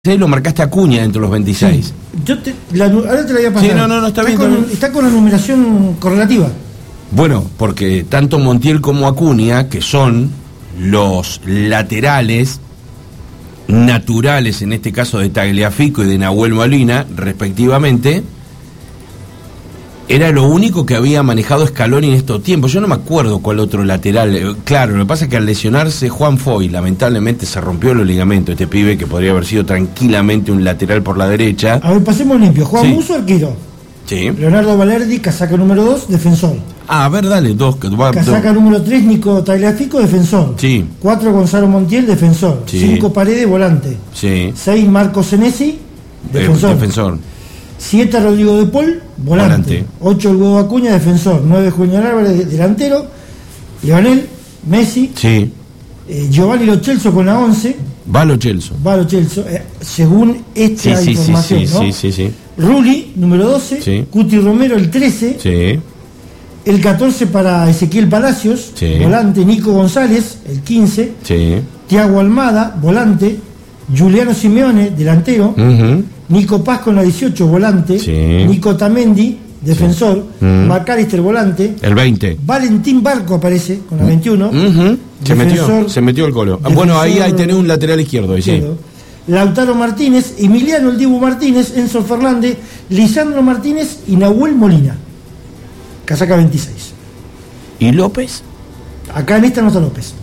Lo marcaste a Acuña dentro de los 26. Sí. Ahora te la voy a pasar. Sí, no, está bien. Está con la numeración correlativa. Bueno, porque tanto Montiel como Acuña, que son los laterales naturales, en este caso de Tagliafico y de Nahuel Molina, respectivamente, era lo único que había manejado Scaloni en estos tiempos. Yo no me acuerdo cuál otro lateral. Claro, lo que pasa es que al lesionarse Juan Foy, lamentablemente se rompió los ligamentos. Este pibe que podría haber sido tranquilamente un lateral por la derecha. A ver, pasemos limpio. Juan Musso, arquero. Sí. Leonardo Valerdi, casaca número 2, defensor. A ver, dale, Casaca número 3, Nico Tagliafico, defensor. Sí. 4, Gonzalo Montiel, defensor. Sí. 5, Paredes, volante. Sí. 6, Marco Senesi, defensor. 7, Rodrigo de Paul, volante. 8, el Huevo Acuña, defensor. 9, Julián Álvarez, delantero. Lionel, Messi. Sí. Giovanni Lo Celso con la 11. Va Lo Celso. Según esta información, ¿no? Sí. Rulli, número 12. Sí. Cuti Romero, el 13. Sí. El 14 para Ezequiel Palacios, sí. Volante. Nico González, el 15. Sí. Tiago Almada, volante. Giuliano Simeone, delantero. Nico Paz con la 18, volante. Sí. Nico Tamendi, defensor. Sí. McAllister, volante. El 20. Valentín Barco aparece con la 21. Se metió el colo. Bueno, ahí tenés un lateral izquierdo. Ahí, sí. Lautaro Martínez, Emiliano El Dibu Martínez, Enzo Fernández, Lisandro Martínez y Nahuel Molina. Casaca 26. ¿Y López? Acá en esta no está López.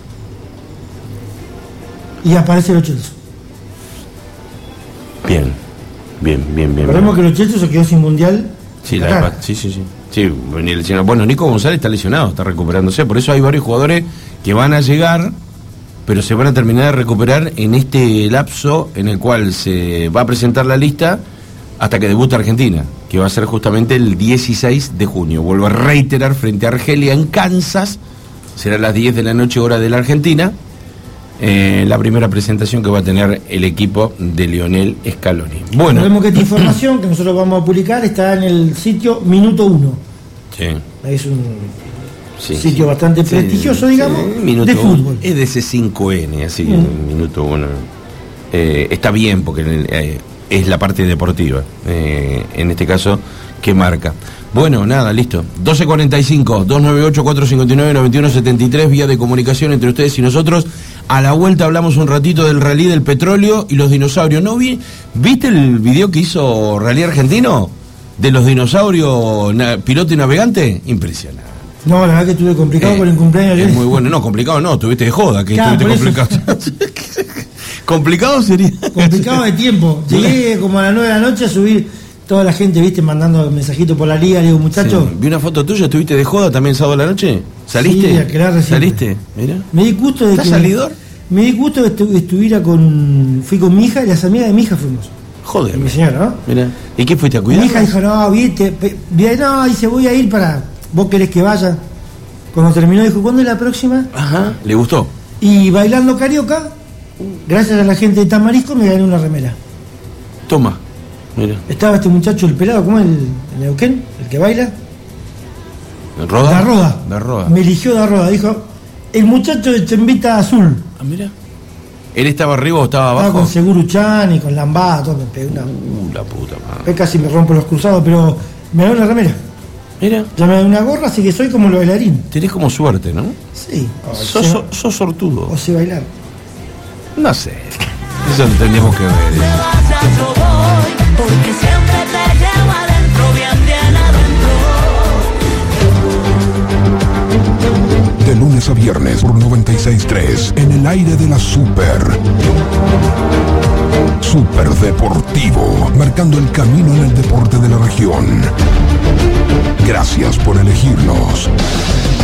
Y aparece Lo Celso. Bien. Recordemos que Lo Celso se quedó sin mundial. Sí, sí. Bueno, Nico González está lesionado, está recuperándose. Por eso hay varios jugadores que van a llegar, pero se van a terminar de recuperar en este lapso en el cual se va a presentar la lista hasta que debuta Argentina, que va a ser justamente el 16 de junio. Vuelvo a reiterar, frente a Argelia en Kansas, será a las 10 de la noche hora de la Argentina, la primera presentación que va a tener el equipo de Lionel Scaloni. Bueno, vemos que esta información que nosotros vamos a publicar está en el sitio Minuto 1. Sí. Es un sitio bastante prestigioso, digamos, de fútbol. Es de C5N, así que Minuto 1 está bien porque es la parte deportiva, en este caso, que marca. Bueno, nada, listo. 12:45, 298-459-9173, vía de comunicación entre ustedes y nosotros. A la vuelta hablamos un ratito del rally del petróleo y los dinosaurios. ¿Viste el video que hizo Rally Argentino? De los dinosaurios, piloto y navegante. Impresionante. No, la verdad que estuve complicado con el cumpleaños. Es muy bueno. No, complicado no, estuviste de joda, que estuviste complicado. Complicado sería. Complicado de tiempo. Llegué como a las 9 de la noche a subir. Toda la gente, viste, mandando mensajitos por la liga. Le digo, muchachos. Sí. Vi una foto tuya, ¿estuviste de joda también sábado a la noche? ¿Saliste? Sí, a quedar recién. ¿Saliste? Mirá. Me di gusto de ¿Estás salidor? Me di gusto de que estuviera fui con mi hija y las amigas de mi hija fuimos. Joder. Mi señora, ¿no? Mirá. ¿Y qué fuiste a cuidar? Mi hija dijo, no, viste, dice, voy a ir para. ¿Vos querés que vaya? Cuando terminó dijo, ¿cuándo es la próxima? Ajá, ¿le gustó? Y bailando carioca, gracias a la gente de Tamarisco me gané una remera. Toma. Mira. Estaba este muchacho, el pelado, ¿cómo es el Neuquén? El que baila. ¿Roda? Da Roda. Me eligió Da Roda. Dijo, el muchacho de Chembita Azul. Ah, mira. ¿Él estaba arriba o estaba abajo? Estaba con Seguruchan y con Lambada, todo. Me pegué una. La puta madre. Casi me rompo los cruzados, pero me da una remera. Mira. Ya me da una gorra, así que soy como los bailarines. Tenés como suerte, ¿no? Sí. Sos sortudo. O sé bailar. No sé. Eso lo tendríamos que ver. Porque siempre te llevo adentro, bien adentro. De lunes a viernes por 96.3 en el aire de la Super Deportivo, marcando el camino en el deporte de la región. Gracias por elegirnos.